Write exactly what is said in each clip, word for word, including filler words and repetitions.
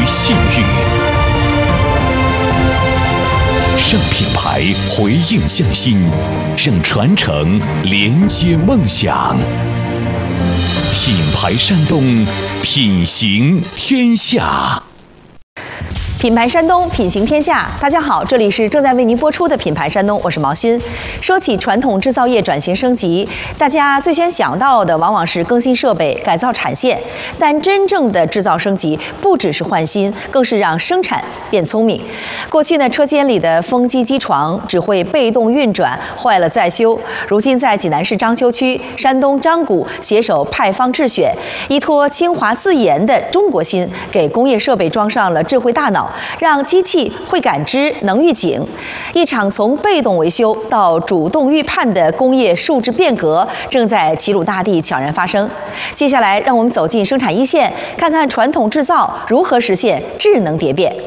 信誉。让品牌回应匠心，让传承连接梦想。品牌山东，品行天下。 品牌山东，品行天下。大家好，这里是正在为您播出的品牌山东，我是毛新。说起传统制造业转型升级，大家最先想到的往往是更新设备、改造产线，但真正的制造升级不只是换新，更是让生产变聪明。过去呢，车间里的风机机床只会被动运转，坏了再修。如今在济南市章丘区，山东章谷携手派方智选，依托清华自研的中国芯，给工业设备装上了智慧大脑，让机器会感知、能预警。一场从被动维修到主动预判的工业数字变革，正在齐鲁大地悄然发生。接下来，让我们走进生产一线，看看传统制造如何实现智能蝶变。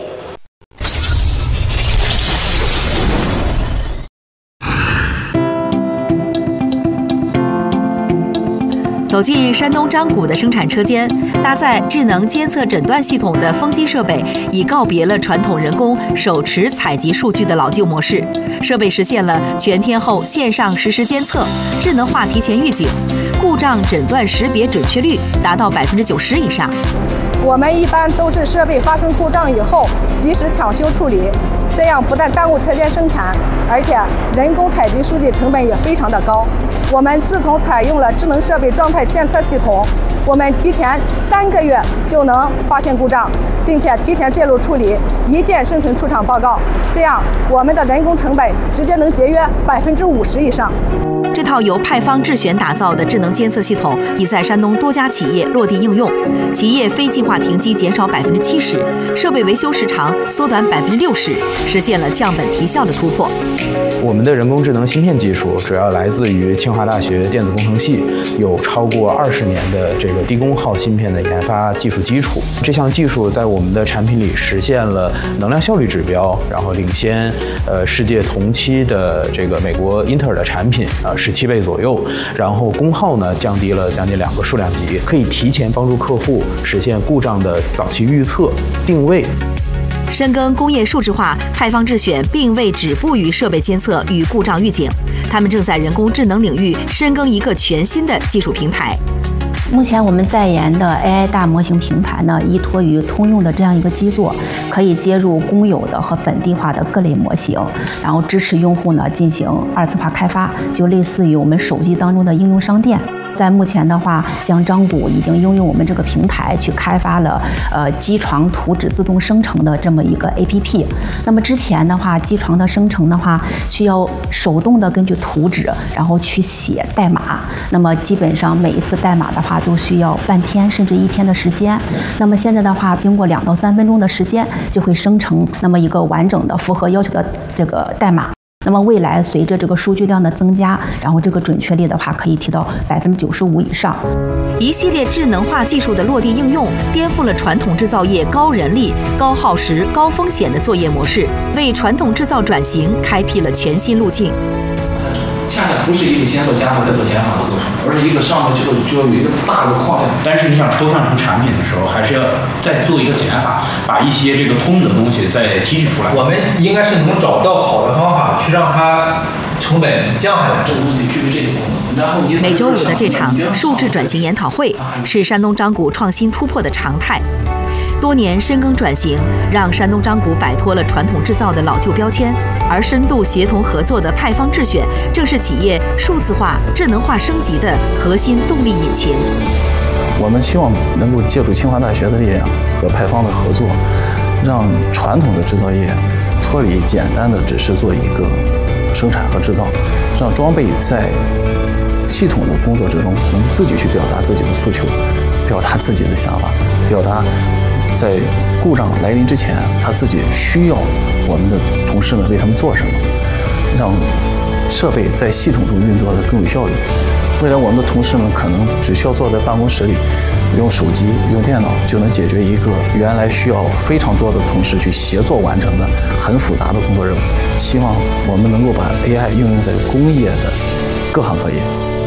走进山东章谷的生产车间，搭载智能监测诊断系统的风机设备已告别了传统人工手持采集数据的老旧模式，设备实现了全天候线上实时监测、智能化提前预警，故障诊断识别准确率达到百分之九十以上。 我们一般都是设备发生故障以后及时抢修处理，这样不但耽误车间生产，而且人工采集数据成本也非常的高。我们自从采用了智能设备状态监测系统，我们提前三个月就能发现故障，并且提前介入处理，一键生成出厂报告，这样我们的人工成本直接能节约百分之五十以上。 这套由派方智选打造的智能监测系统已在山东多家企业落地应用，企业非计划停机减少百分之七十，设备维修时长缩短百分之六十，实现了降本提效的突破。 我们的人工智能芯片技术主要来自于清华大学电子工程系，有超过二十年的这个低功耗芯片的研发技术基础。这项技术在我们的产品里实现了能量效率指标，然后领先呃世界同期的这个美国英特尔的产品啊十七倍左右，然后功耗呢降低了将近两个数量级，可以提前帮助客户实现故障的早期预测、定位。 深耕工业数字化，派方智选并未止步于设备监测与故障预警，他们正在人工智能领域深耕一个全新的技术平台。 目前我们在研的 A I 大模型平台呢，依托于通用的这样一个基座，可以接入公有的和本地化的各类模型，然后支持用户呢进行二次化开发，就类似于我们手机当中的应用商店。在目前的话，像章谷已经应用我们这个平台去开发了呃机床图纸自动生成的这么一个 A P P。那么之前的话，机床的生成的话，需要手动的根据图纸，然后去写代码。那么基本上每一次代码的话，都需要半天甚至一天的时间。那么现在的话，经过两到三分钟的时间，就会生成那么一个完整的符合要求的这个代码。那么未来随着这个数据量的增加，然后这个准确率的话可以提到百分之九十五以上。 一系列智能化技术的落地应用，颠覆了传统制造业高人力、高耗时、高风险的作业模式，为传统制造转型开辟了全新路径。 恰恰不是一个先做加法再做减法的过程，而是一个上来之后就有一个大的框架。 但是你想抽象成产品的时候，还是要再做一个减法，把一些这个通的东西再提取出来。 我们应该是能找到好的方法，去让它成本降下来，这个东西具备这些功能。然后每周五的这场数字转型研讨会是山东章谷创新突破的常态。多年深耕转型，让山东章谷摆脱了传统制造的老旧标签，而深度协同合作的派方智选，正是企业数字化、智能化升级的核心动力引擎。 我们希望能够借助清华大学的力量和派方的合作，让传统的制造业脱离简单的只是做一个生产和制造，让装备在系统的工作之中能自己去表达自己的诉求，表达自己的想法，表达在故障来临之前，他自己需要我们的同事们为他们做什么，让设备在系统中运作的更有效率。未来我们的同事们可能只需要坐在办公室里，用手机、用电脑就能解决一个原来需要非常多的同事去协作完成的很复杂的工作任务。希望我们能够把 A I 应用在工业的各行各业。